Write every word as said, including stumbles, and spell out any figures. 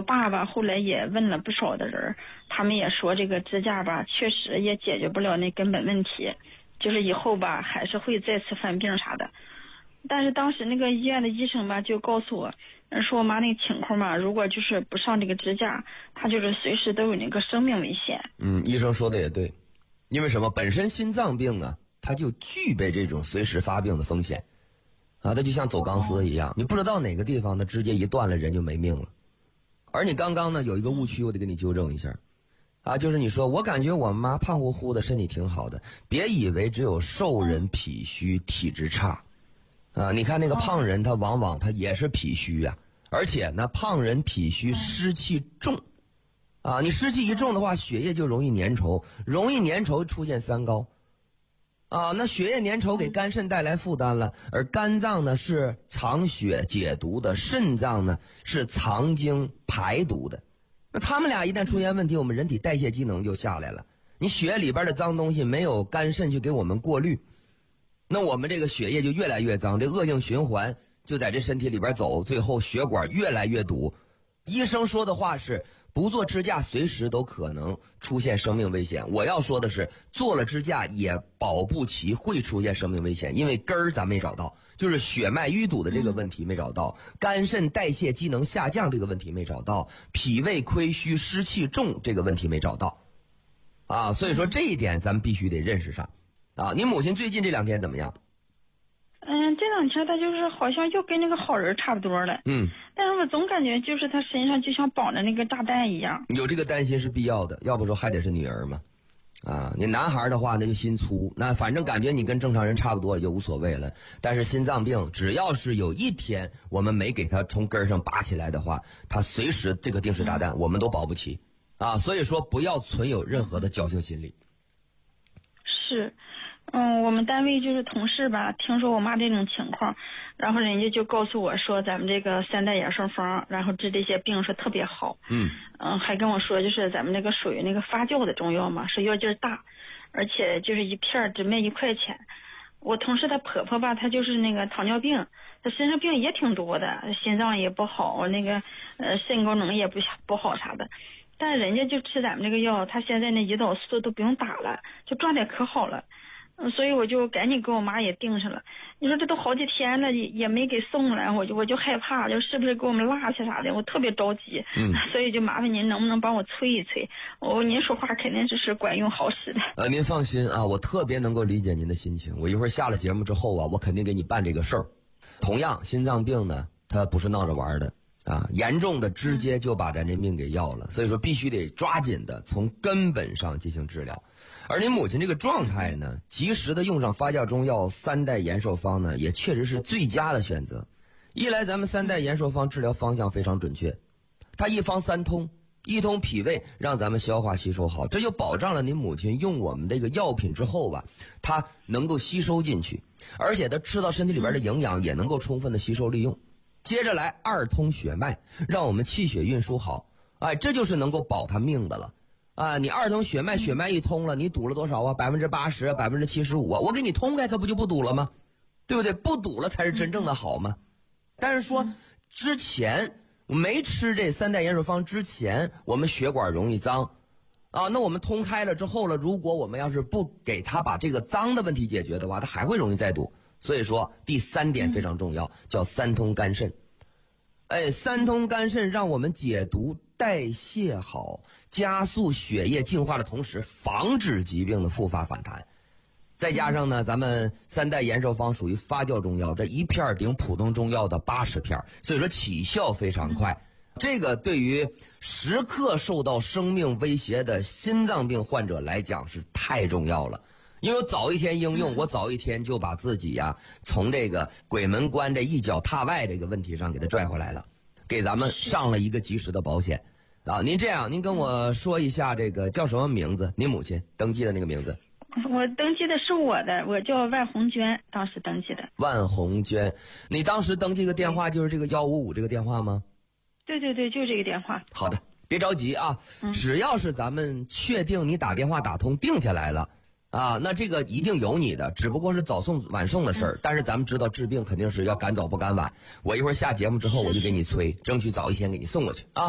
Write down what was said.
我爸爸后来也问了不少的人，他们也说这个支架吧，确实也解决不了那根本问题，就是以后吧还是会再次犯病啥的。但是当时那个医院的医生吧就告诉我，说我妈那个情况嘛，如果就是不上这个支架，她就是随时都有那个生命危险。 嗯，医生说的也对，因为什么？本身心脏病啊，它就具备这种随时发病的风险啊，它就像走钢丝一样，你不知道哪个地方它直接一断了人就没命了。而你刚刚呢有一个误区，我得给你纠正一下啊，就是你说我感觉我妈胖乎乎的，身体挺好的，别以为只有瘦人脾虚体质差啊，你看那个胖人他往往他也是脾虚啊，而且呢胖人脾虚湿气重啊，你湿气一重的话，血液就容易粘稠，容易粘稠出现三高啊，那血液粘稠给肝肾带来负担了，而肝脏呢是藏血解毒的，肾脏呢是藏精排毒的。那他们俩一旦出现问题，我们人体代谢机能就下来了，你血里边的脏东西没有肝肾去给我们过滤，那我们这个血液就越来越脏，这恶性循环就在这身体里边走，最后血管越来越堵。医生说的话是不做支架随时都可能出现生命危险，我要说的是做了支架也保不齐会出现生命危险，因为根儿咱没找到，就是血脉淤堵的这个问题没找到，肝肾代谢机能下降这个问题没找到，脾胃亏虚湿气重这个问题没找到啊，所以说这一点咱们必须得认识上啊。你母亲最近这两天怎么样？ 嗯，这两天他就是好像又跟那个好人差不多了。 嗯， 但是我总感觉就是他身上就像绑着那个炸弹一样。 有这个担心是必要的，要不说还得是女儿嘛。啊，你男孩的话那就心粗，那反正感觉你跟正常人差不多也就无所谓了。但是心脏病只要是有一天我们没给他从根上拔起来的话，他随时这个定时炸弹我们都保不齐啊。所以说不要存有任何的侥幸心理。 是。嗯，我们单位就是同事吧，听说我妈这种情况，然后人家就告诉我说咱们这个三代养生方，然后治这些病说特别好。 嗯嗯，还跟我说就是咱们这个属于那个发酵的中药嘛，说药劲大，而且就是一片只卖一块钱。我同事她婆婆吧，她就是那个糖尿病，她身上病也挺多的，心脏也不好，那个呃肾功能也不不好啥的。但人家就吃咱们这个药，她现在那胰岛素都不用打了，就状态可好了。所以我就赶紧给我妈也订上了。你说这都好几天了，也也没给送来，我就我就害怕，就是不是给我们落下啥的，我特别着急。 嗯， 所以就麻烦您能不能帮我催一催？我您说话肯定是管用好使的。 呃，您放心啊，我特别能够理解您的心情。我一会儿下了节目之后啊，我肯定给你办这个事儿。同样，心脏病呢，它不是闹着玩的啊，严重的直接就把咱这命给要了。所以说，必须得抓紧的从根本上进行治疗。而您母亲这个状态呢，及时的用上发酵中药三代延寿方呢，也确实是最佳的选择。一来咱们三代延寿方治疗方向非常准确，它一方三通，一通脾胃，让咱们消化吸收好，这就保障了您母亲用我们这个药品之后吧，它能够吸收进去，而且它吃到身体里边的营养也能够充分的吸收利用。接着来二通血脉，让我们气血运输好，哎，这就是能够保他命的了。啊，你二通血脉，血脉一通了，你堵了多少啊？百分之八十，百分之七十五啊！我给你通开，它不就不堵了吗？对不对？不堵了才是真正的好嘛。但是说之前没吃这三代延寿方之前，我们血管容易脏啊，那我们通开了之后了，如果我们要是不给他把这个脏的问题解决的话，它还会容易再堵。所以说第三点非常重要，叫三通肝肾。哎，三通肝肾让我们解毒代谢好，加速血液净化的同时，防止疾病的复发反弹。再加上呢，咱们三代延寿方属于发酵中药，这一片顶普通中药的八十片，所以说起效非常快。这个对于时刻受到生命威胁的心脏病患者来讲是太重要了。因为我早一天应用，我早一天就把自己呀从这个鬼门关这一脚踏外这个问题上给他拽回来了，给咱们上了一个及时的保险啊。您这样，您跟我说一下这个叫什么名字？您母亲登记的那个名字？ 我登记的是我的，我叫万红娟，当时登记的。 万红娟，你当时登记个电话就是这个幺五五这个电话吗？ 对对对，就这个电话。 好的，别着急啊，只要是咱们确定你打电话打通定下来了。啊，那这个一定有你的，只不过是早送晚送的事儿。但是咱们知道治病肯定是要赶早不赶晚。我一会儿下节目之后，我就给你催，争取早一天给你送过去啊。